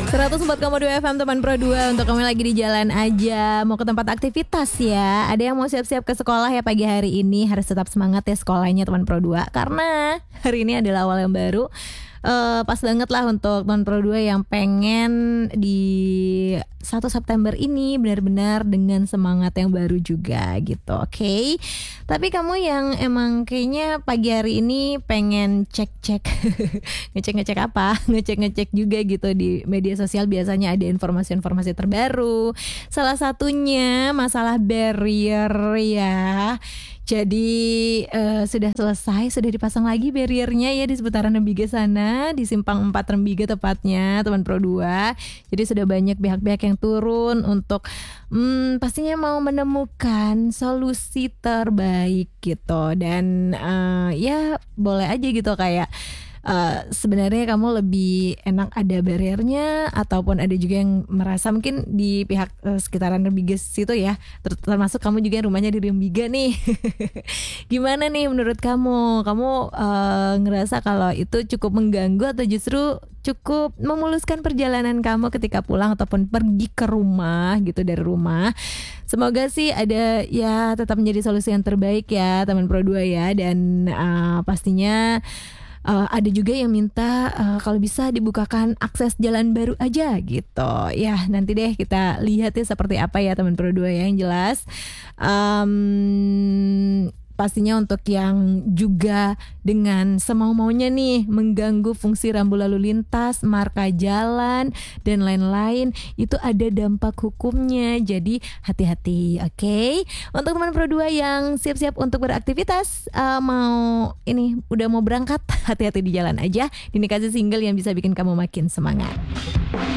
104,2 FM teman Pro 2. Untuk kamu lagi di jalan aja, mau ke tempat aktivitas ya, ada yang mau siap-siap ke sekolah ya pagi hari ini, harus tetap semangat ya sekolahnya teman Pro 2. Karena hari ini adalah awal yang baru. Pas banget lah untuk teman Pro 2 yang pengen di 1 September ini benar-benar dengan semangat yang baru juga gitu. Oke. Tapi kamu yang emang kayaknya pagi hari ini pengen cek-cek ngecek-ngecek apa? Ngecek-ngecek juga gitu di media sosial, biasanya ada informasi-informasi terbaru. Salah satunya masalah barrier ya. Jadi sudah selesai, sudah dipasang lagi barriernya ya di seputaran Rembiga sana, di Simpang 4 Rembiga tepatnya teman Pro 2. Jadi sudah banyak pihak-pihak yang turun untuk pastinya mau menemukan solusi terbaik gitu. Dan ya boleh aja gitu kayak sebenarnya kamu lebih enak ada barriernya, ataupun ada juga yang merasa mungkin di pihak sekitaran Rembiga situ ya, termasuk kamu juga yang rumahnya di Rembiga nih. Gimana nih menurut kamu? Kamu ngerasa kalau itu cukup mengganggu atau justru cukup memuluskan perjalanan kamu ketika pulang ataupun pergi ke rumah gitu dari rumah? Semoga sih ada ya tetap menjadi solusi yang terbaik ya teman Pro 2 ya. Dan pastinya ada juga yang minta kalau bisa dibukakan akses jalan baru aja gitu. Ya nanti deh kita lihat ya seperti apa ya teman Pro 2 ya. Yang jelas pastinya untuk yang juga dengan semau-maunya nih mengganggu fungsi rambu lalu lintas, marka jalan dan lain-lain, itu ada dampak hukumnya. Jadi hati-hati, oke? Untuk teman Pro 2 yang siap-siap untuk beraktivitas, udah mau berangkat, hati-hati di jalan aja. Ini kasih single yang bisa bikin kamu makin semangat.